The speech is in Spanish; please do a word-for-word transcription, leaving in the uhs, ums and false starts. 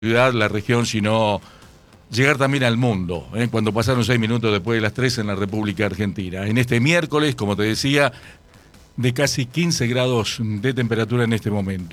ciudad, la región, sino llegar también al mundo, ¿eh? Cuando pasaron seis minutos después de las tres en la República Argentina. En este miércoles, como te decía, de casi quince grados de temperatura en este momento.